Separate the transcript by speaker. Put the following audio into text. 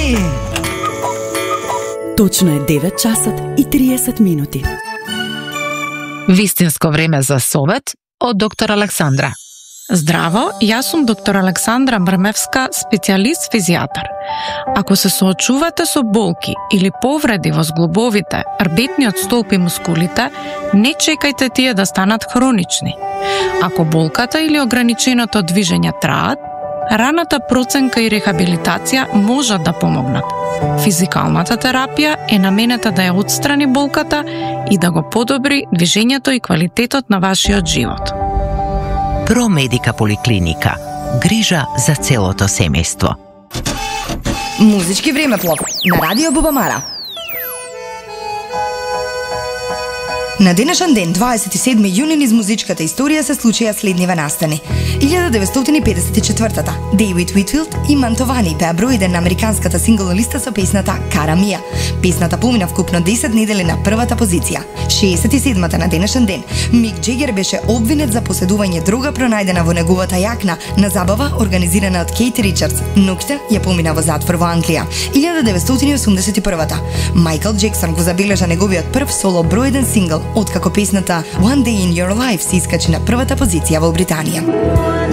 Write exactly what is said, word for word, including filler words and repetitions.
Speaker 1: Ей!
Speaker 2: Точно е девет часот и триесет минути.
Speaker 3: Вистинско време за совет од доктор Александра.
Speaker 4: Здраво, јас сум доктор Александра Брмевска, специјалист физијатар. Ако се соочувате со болки или повреди во зглобовите, рбетниот столб и мускулите, не чекајте тие да станат хронични. Ако болката или ограниченото движење траат, раната проценка и рехабилитација можат да помогнат. Физикалната терапија е наменета да ја отстрани болката и да го подобри движењето и квалитетот на вашиот живот.
Speaker 5: Промедика поликлиника. Грижа за целото семејство.
Speaker 1: Музички времеплов на Радио Бубамара. На денешен ден, дваесет и седми јуни, низ музичката историја се случија следниве настани. илјада деветстотини педесет и четвртата. Дейвид Уитфилд и Мантовани пеа број еден на американската синглна листа со песната Кара Мија. Песната помина вкупно десет недели на првата позиција. шеесет и седмата на денешен ден, Мик Джегер беше обвинет за поседување дрога пронајдена во неговата јакна на забава организирана од Кейт Ричардс. Ноќта ја помина во затвор во Англија. илјада деветстотини осумдесет и првата. Майкл Джексон го забележа неговиот прв соло број еден сингл, откако песната One Day in Your Life се искачи на првата позиција во Британија.